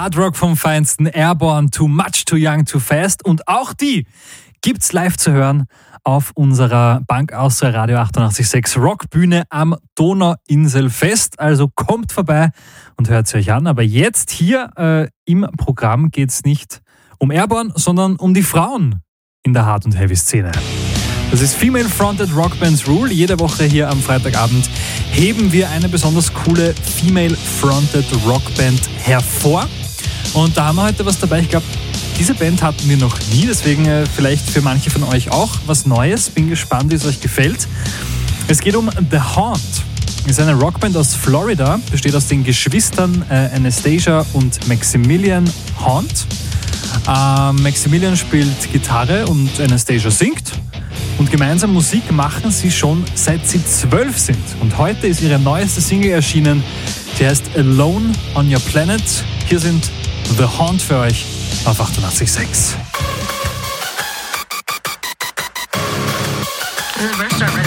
Hardrock vom Feinsten, Airborne, Too Much, Too Young, Too Fast. Und auch die gibt's live zu hören auf unserer Bank Austria Radio 88.6 Rockbühne am Donauinselfest. Also kommt vorbei und hört sie euch an. Aber jetzt hier im Programm geht's nicht um Airborne, sondern um die Frauen in der Hard- und Heavy-Szene. Das ist Female Fronted Rock Bands Rule. Jede Woche hier am Freitagabend heben wir eine besonders coole Female Fronted Rock Band hervor. Und da haben wir heute was dabei. Ich glaube, diese Band hatten wir noch nie. Deswegen vielleicht für manche von euch auch was Neues. Bin gespannt, wie es euch gefällt. Es geht um The Haunt. Es ist eine Rockband aus Florida. Besteht aus den Geschwistern Anastasia und Maximilian Haunt. Maximilian spielt Gitarre und Anastasia singt. Und gemeinsam Musik machen sie schon seit sie 12 sind. Und heute ist ihre neueste Single erschienen. Die heißt Alone on Your Planet. Hier sind The Haunt für euch auf 88.6.